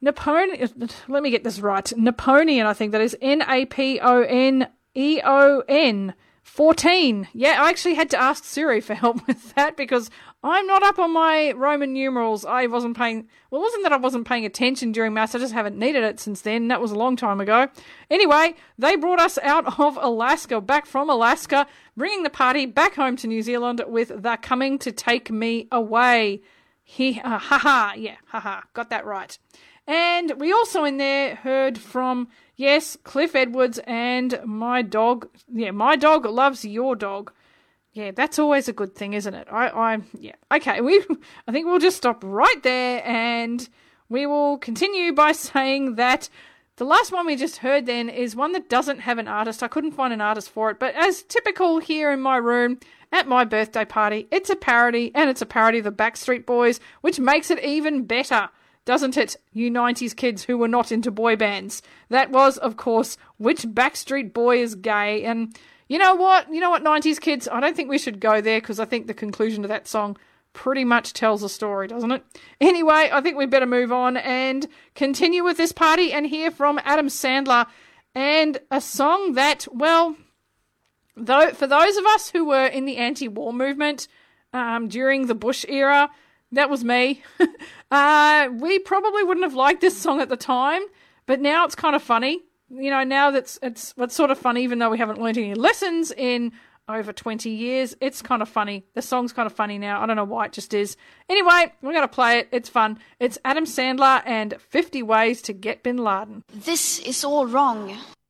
Napoleon, let me get this right. Napoleon, I think that is Naponeon 14. Yeah, I actually had to ask Siri for help with that because I'm not up on my Roman numerals. It wasn't that I wasn't paying attention during Mass, I just haven't needed it since then. That was a long time ago. Anyway, they brought us out of Alaska, back from Alaska, bringing the party back home to New Zealand with They're Coming to Take Me Away. Got that right. And we also in there heard from, yes, Cliff Edwards and My Dog. Yeah, My Dog Loves Your Dog. Yeah, that's always a good thing, isn't it? Yeah. Okay, I think we'll just stop right there and we will continue by saying that the last one we just heard then is one that doesn't have an artist. I couldn't find an artist for it, but as typical here in my room at my birthday party, it's a parody, and it's a parody of the Backstreet Boys, which makes it even better. Doesn't it, you 90s kids who were not into boy bands? That was, of course, Which Backstreet Boy is Gay? And you know what, 90s kids? I don't think we should go there because I think the conclusion to that song pretty much tells a story, doesn't it? Anyway, I think we better move on and continue with this party and hear from Adam Sandler and a song that, well, for those of us who were in the anti-war movement during the Bush era, that was me. We probably wouldn't have liked this song at the time, but now it's kind of funny. Now that's it's sort of funny, even though we haven't learned any lessons in over 20 years. It's kind of funny. The song's kind of funny now. I don't know why, it just is. Anyway, we're going to play it. It's fun. It's Adam Sandler and 50 Ways to Get Bin Laden. This is all wrong.